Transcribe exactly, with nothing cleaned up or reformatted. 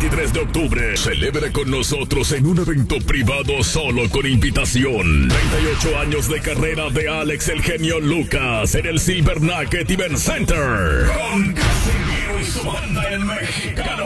veintitrés de octubre, celebre con nosotros en un evento privado solo con invitación. treinta y ocho años de carrera de Alex el Genio Lucas en el Silver Nugget Event Center. Con Casimiro y su banda en Mexicano.